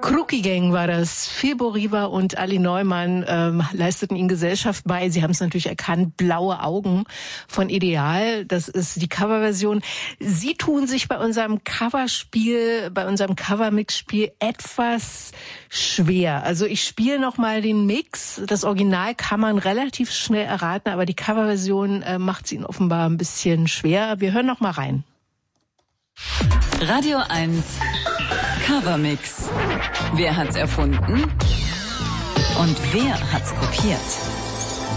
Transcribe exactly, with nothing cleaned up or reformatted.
Crookie Gang war das. Filbo Riva und Ali Neumann ähm, leisteten ihnen Gesellschaft bei. Sie haben es natürlich erkannt. Blaue Augen von Ideal. Das ist die Coverversion. Sie tun sich bei unserem Coverspiel, bei unserem Covermix-Spiel etwas schwer. Also ich spiele noch mal den Mix. Das Original kann man relativ schnell erraten, aber die Coverversion äh, macht es ihnen offenbar ein bisschen schwer. Wir hören noch mal rein. Radio eins Covermix. Wer hat's erfunden? Und wer hat's kopiert?